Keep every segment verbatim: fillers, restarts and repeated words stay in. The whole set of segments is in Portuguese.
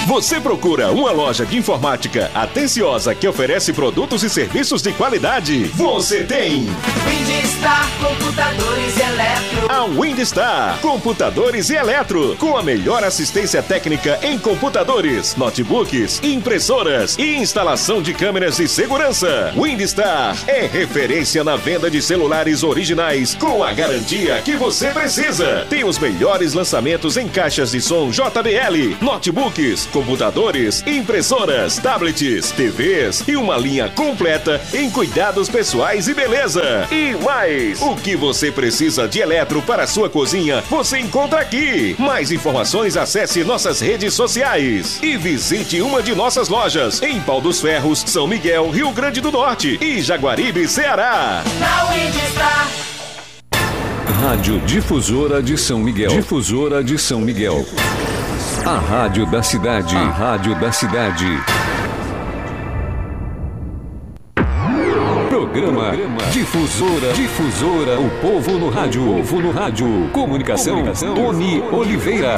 Você procura uma loja de informática atenciosa que oferece produtos e serviços de qualidade? Você tem! Windstar Computadores e Eletro. A Windstar Computadores e Eletro, com a melhor assistência técnica em computadores, notebooks, impressoras e instalação de câmeras de segurança. Windstar é referência na venda de celulares originais com a garantia que você precisa. Tem os melhores lançamentos em caixas de som J B L, notebooks, computadores, impressoras, tablets, T Vs e uma linha completa em cuidados pessoais e beleza. E mais, o que você precisa de eletro para sua cozinha, você encontra aqui. Mais informações, acesse nossas redes sociais e visite uma de nossas lojas em Pau dos Ferros, São Miguel, Rio Grande do Norte e Jaguaribe, Ceará. Na Windstar. Rádio Difusora de São Miguel. Difusora de São Miguel. A rádio da cidade. A rádio da cidade. Programa Difusora. Difusora. O povo no rádio. O povo no rádio. Comunicação. Comunicação. Tony Oliveira.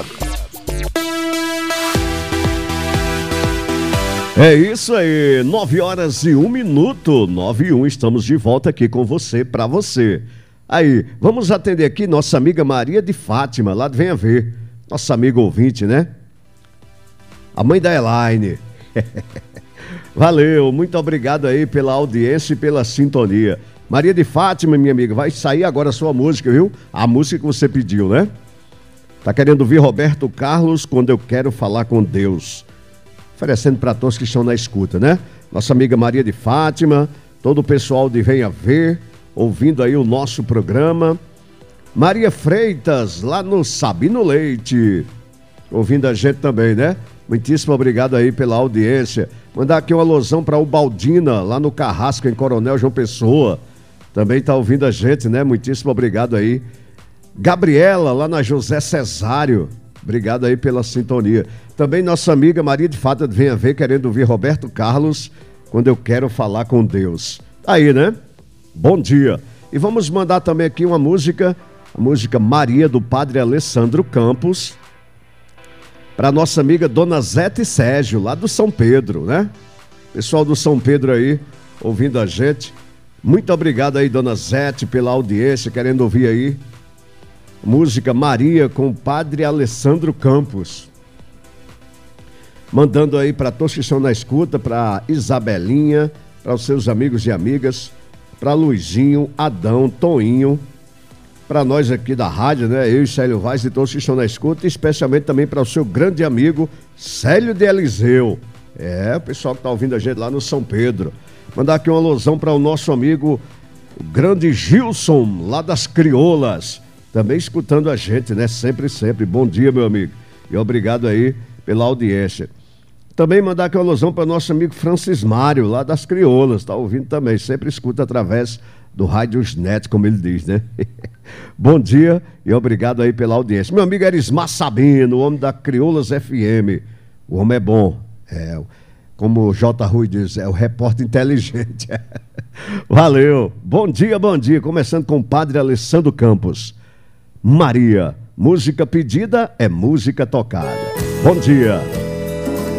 É isso aí. Nove horas e um minuto. Nove e um. Estamos de volta aqui com você, pra você. Aí, vamos atender aqui nossa amiga Maria de Fátima, lá de Venha Ver. Nossa amiga ouvinte, né? A mãe da Elaine. Valeu, muito obrigado aí pela audiência e pela sintonia. Maria de Fátima, minha amiga, vai sair agora a sua música, viu? A música que você pediu, né? Tá querendo ouvir Roberto Carlos, Quando Eu Quero Falar com Deus. Oferecendo para todos que estão na escuta, né? Nossa amiga Maria de Fátima, todo o pessoal de Venha Ver, ouvindo aí o nosso programa. Maria Freitas, lá no Sabino Leite, ouvindo a gente também, né? Muitíssimo obrigado aí pela audiência. Mandar aqui uma alusão para o Baldina, lá no Carrasco, em Coronel João Pessoa. Também está ouvindo a gente, né? Muitíssimo obrigado aí. Gabriela, lá na José Cesário. Obrigado aí pela sintonia. Também nossa amiga Maria de Fátima de Venha Ver, querendo ouvir Roberto Carlos, Quando Eu Quero Falar com Deus. Aí, né? Bom dia. E vamos mandar também aqui uma música, a música Maria, do Padre Alessandro Campos, para nossa amiga Dona Zete Sérgio, lá do São Pedro, né? Pessoal do São Pedro aí, ouvindo a gente. Muito obrigado aí, Dona Zete, pela audiência, querendo ouvir aí música Maria com o Padre Alessandro Campos. Mandando aí para todos que estão na escuta, para Isabelinha, para os seus amigos e amigas, para Luizinho, Adão, Toinho, para nós aqui da rádio, né? Eu e Célio Vaz e todos que estão na escuta, e especialmente também para o seu grande amigo Célio de Eliseu. É, o pessoal que está ouvindo a gente lá no São Pedro. Mandar aqui uma alusão para o nosso amigo, o grande Gilson, lá das Crioulas, também escutando a gente, né? Sempre, sempre. Bom dia, meu amigo. E obrigado aí pela audiência. Também mandar aqui uma alusão para o nosso amigo Francis Mário, lá das Crioulas, está ouvindo também, sempre escuta através do Rádios Net, como ele diz, né? Bom dia e obrigado aí pela audiência. Meu amigo Erismar Sabino, o homem da Crioulas F M, o homem é bom, é, como o J. Rui diz, é o repórter inteligente. Valeu, bom dia, bom dia, começando com o Padre Alessandro Campos. Maria, música pedida é música tocada. Bom dia.